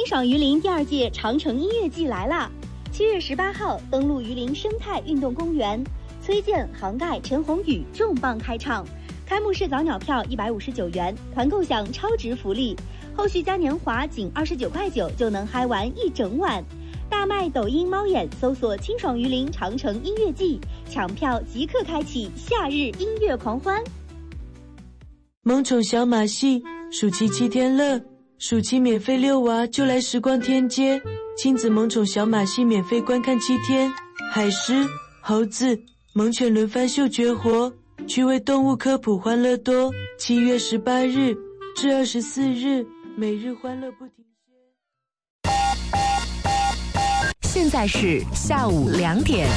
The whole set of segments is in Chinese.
爽榆林第2届长城音乐季来啦！7月18号登陆榆林生态运动公园，崔健、杭盖、陈鸿宇重磅开唱。开幕式早鸟票159元，团购享超值福利，后续嘉年华仅29.9块就能嗨完一整晚。大麦抖音猫眼搜索清爽榆林长城音乐季，抢票即刻开启夏日音乐狂欢。 萌宠小马戏，暑期7天乐，暑期免费遛娃就来时光天街，亲子萌宠小马戏免费观看7天，海狮、猴子、猛犬轮番秀绝活，趣味动物科普欢乐多。7月18日至24日，每日欢乐不停歇。 现在是下午2点。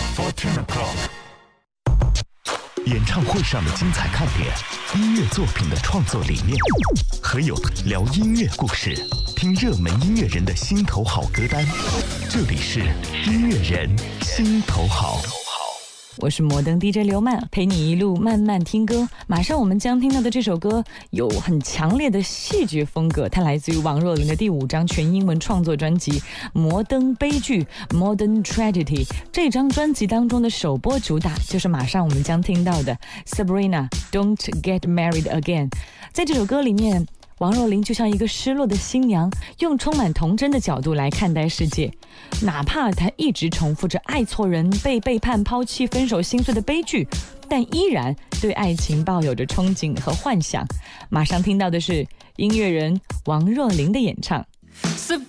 演唱会上的精彩看点，音乐作品的创作理念，和友聊音乐故事，听热门音乐人的心头好歌单。这里是音乐人心头好。 我是摩登 DJ 刘曼，陪你一路慢慢听歌。马上我们将听到的这首歌有很强烈的戏剧风格，它来自于王若琳的第5张全英文创作专辑《摩登悲剧》（Modern Tragedy）。这张专辑当中的首播主打就是马上我们将听到的 Sabrina Don't Get Married Again。在这首歌里面，王若琳就像一个失落的新娘，用充满童真的角度来看待世界。哪怕她一直重复着爱错人、被背叛、抛弃、分手、心碎的悲剧，但依然对爱情抱有着憧憬和幻想。马上听到的是音乐人王若琳的演唱。 Sabrina